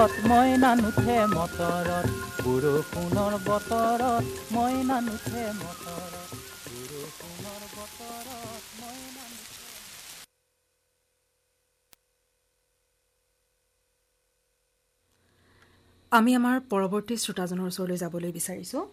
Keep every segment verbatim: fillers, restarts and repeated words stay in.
মইনা নুঠে মটৰত বৰষুণৰ বতৰত মইনা নুঠে মটৰত বৰষুণৰ বতৰত মইনা নুঠে। আমি আমাৰ পৰৱৰ্তী শ্ৰোতাজনৰ ওচৰলৈ যাবলৈ বিচাৰিছোঁ।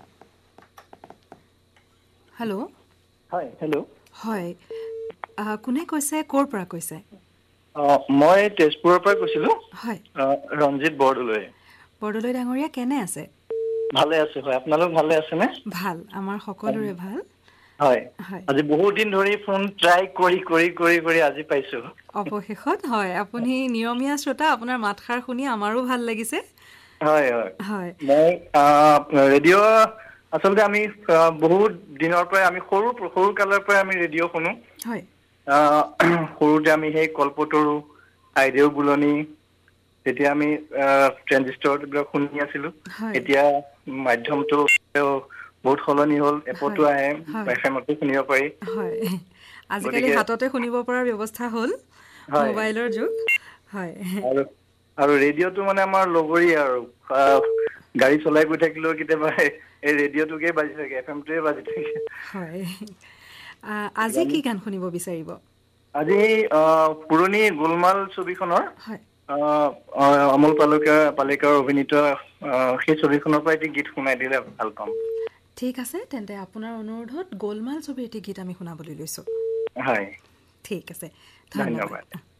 হেল্ল' হয় হেল্ল' হয় কোনে কৈছে, ক'ৰ পৰা কৈছে? মই তেজপুৰৰ পৰা কৈছিলোঁ। হয় ৰঞ্জিত বৰদলৈ। বৰদলৈ ডাঙৰীয়া কেনে আছে? ভালে আছে। হয়, আপোনালোক ভালে আছেনে? ভাল, আমাৰ সকলোৰে ভাল। হয়, আজি বহুত দিন ধৰি ফোন ট্ৰাই কৰি কৰি কৰি কৰি আজি পাইছো অৱশেষত। হয়, আপুনি নিয়মীয়া শ্ৰোতা, আপোনাৰ মাতষাৰ শুনি আমাৰো ভাল লাগিছে। হয় হয় হয় মই ৰেডিঅ' আচলতে আমি বহুত দিনৰ পৰাই আমি সৰু সৰু কালৰ পৰাই আমি ৰেডিঅ' শুনো। হয়, সৰুতে আমি সেই কল্পতৰু, আইদেউ বুলনি, তেতিয়া আমি ট্ৰেনজিষ্টৰ বিলাক শুনি আছিলো। হয়, এতিয়া মাধ্যমটো বহুত সলনি হ'ল, এপতো হয়, আহে, হয়, এফ এমতো শুনিব পাৰি। হয়। আজিকালি গতিকে হাততে শুনিব পৰাৰ ব্যৱস্থা হ'ল, হয় মোবাইলৰ যুগ। হয় আৰু আৰু ৰেডিঅ'টো মানে আমাৰ লগৰী আৰু গাড়ী চলাই গৈ থাকিলেও কেতিয়াবা এই ৰেডিঅ'টোকে বাজি থাকে, এফ এমটোৱে বাজি থাকে। হয়, আজি কি গান শুনিব বিচাৰিব? আজি পুৰণি গোলমাল ছবিখনৰ হয়, অমল পালেকাৰ পালেকাৰ অভিনীত সেই ছবিখনৰ পৰা এটি গীত শুনাই দিলে ভাল পাম। ঠিক আছে, তেন্তে আপোনাৰ অনুৰোধত গোলমাল ছবিৰ এটি গীত আমি শুনাবলৈ লৈছোঁ। হয়, ঠিক আছে, ধন্যবাদ।